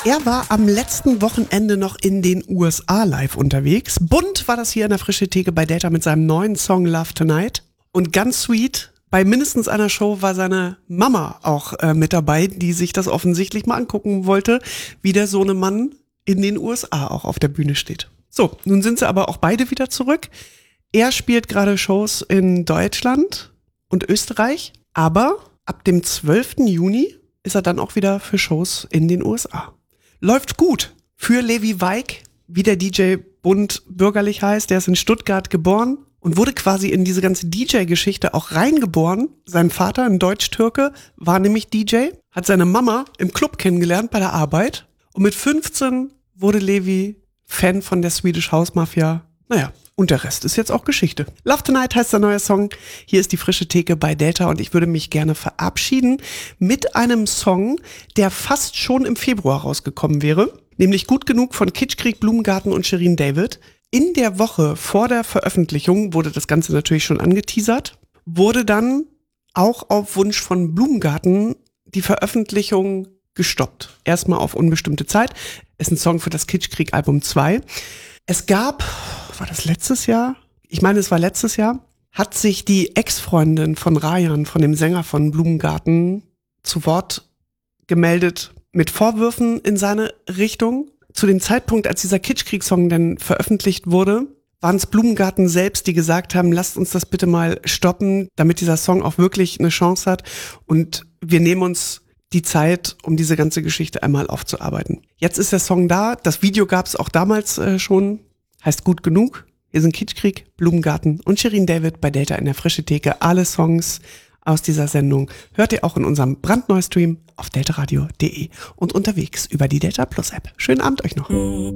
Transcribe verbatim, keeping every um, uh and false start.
Er war am letzten Wochenende noch in den U S A live unterwegs. Bunt war das hier in der Frische Theke bei Delta mit seinem neuen Song Love Tonight. Und ganz sweet, bei mindestens einer Show war seine Mama auch äh, mit dabei, die sich das offensichtlich mal angucken wollte, wie der Sohnemann in den U S A auch auf der Bühne steht. So, nun sind sie aber auch beide wieder zurück. Er spielt gerade Shows in Deutschland und Österreich, aber ab dem zwölften Juni ist er dann auch wieder für Shows in den U S A. Läuft gut für Levi Weig, wie der D J bunt bürgerlich heißt. Der ist in Stuttgart geboren und wurde quasi in diese ganze D J-Geschichte auch reingeboren. Sein Vater, ein Deutsch-Türke, war nämlich D J, hat seine Mama im Club kennengelernt bei der Arbeit. Und mit fünfzehn wurde Levi Fan von der Swedish House Mafia. Naja, und der Rest ist jetzt auch Geschichte. Love Tonight heißt der neue Song. Hier ist die Frische Theke bei Delta und ich würde mich gerne verabschieden mit einem Song, der fast schon im Februar rausgekommen wäre. Nämlich Gut genug von Kitschkrieg, Blumengarten und Shirin David. In der Woche vor der Veröffentlichung wurde das Ganze natürlich schon angeteasert. Wurde dann auch auf Wunsch von Blumengarten die Veröffentlichung gestoppt. Erstmal auf unbestimmte Zeit. Ist ein Song für das Kitschkrieg-Album zwei. Es gab, war das letztes Jahr? Ich meine, es war letztes Jahr, hat sich die Ex-Freundin von Rayan, von dem Sänger von Blumengarten, zu Wort gemeldet mit Vorwürfen in seine Richtung. Zu dem Zeitpunkt, als dieser Kitschkrieg-Song dann veröffentlicht wurde, waren es Blumengarten selbst, die gesagt haben, lasst uns das bitte mal stoppen, damit dieser Song auch wirklich eine Chance hat. Und wir nehmen uns die Zeit, um diese ganze Geschichte einmal aufzuarbeiten. Jetzt ist der Song da, das Video gab es auch damals äh, schon, heißt Gut genug. Hier sind Kitschkrieg, Blumengarten und Shirin David bei Delta in der Frische Theke. Alle Songs aus dieser Sendung hört ihr auch in unserem brandneuen Stream auf deltaradio punkt de und unterwegs über die Delta Plus App. Schönen Abend euch noch.